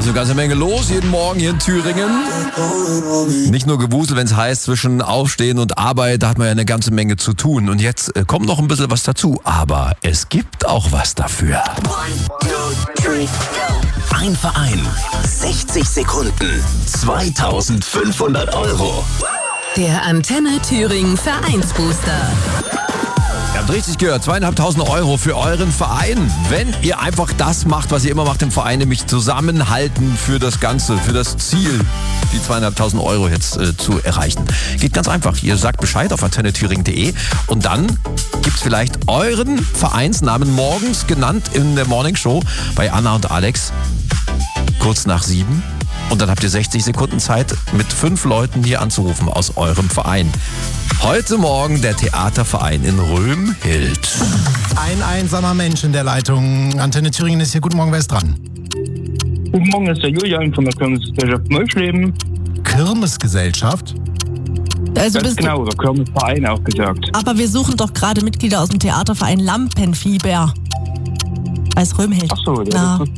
eine ganze Menge los jeden Morgen hier in Thüringen. Nicht nur Gewusel, wenn es heißt, zwischen Aufstehen und Arbeit, da hat man ja eine ganze Menge zu tun. Und jetzt kommt noch ein bisschen was dazu. Aber es gibt auch was dafür. 1, 2, 3, go. Ein Verein, 60 Sekunden, 2500 €. Der Antenne Thüringen Vereinsbooster. Ihr habt richtig gehört, 2.500 € für euren Verein. Wenn ihr einfach das macht, was ihr immer macht im Verein, nämlich zusammenhalten für das Ganze, für das Ziel, die 2.500 € jetzt zu erreichen. Geht ganz einfach. Ihr sagt Bescheid auf antennethüringen.de und dann gibt's vielleicht euren Vereinsnamen morgens genannt in der Morning Show bei Anna und Alex. Kurz nach 7. Und dann habt ihr 60 Sekunden Zeit, mit 5 Leuten hier anzurufen aus eurem Verein. Heute Morgen der Theaterverein in Römhild. Ein einsamer Mensch in der Leitung. Antenne Thüringen ist hier. Guten Morgen, wer ist dran? Guten Morgen, ist der Julian von der Kirmesgesellschaft Mölschleben. Kirmesgesellschaft? Also Ganz genau, oder Kirmesverein auch gesagt. Aber wir suchen doch gerade Mitglieder aus dem Theaterverein Lampenfieber. Als Römhild. Ach so, Na. das ist